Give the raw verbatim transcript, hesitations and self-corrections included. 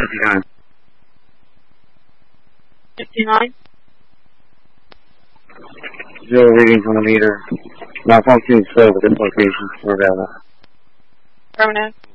fifty-nine. fifty-nine. Zero readings on the meter. Malfunction is slow with this location. We're available. Affirmative.